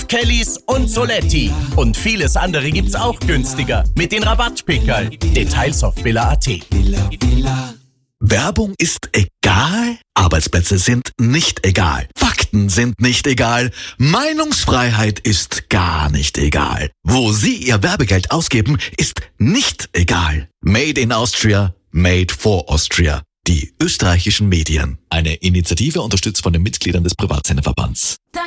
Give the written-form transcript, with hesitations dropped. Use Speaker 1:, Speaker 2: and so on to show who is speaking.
Speaker 1: Kellys und Soletti. Und vieles andere gibt's auch günstiger mit den Rabattpickerl. Details auf villa.at.
Speaker 2: Werbung ist egal? Arbeitsplätze sind nicht egal. Fakten sind nicht egal. Meinungsfreiheit ist gar nicht egal. Wo Sie Ihr Werbegeld ausgeben, ist nicht egal. Made in Austria, made for Austria. Die österreichischen Medien. Eine Initiative unterstützt von den Mitgliedern des Privatsenderverbands.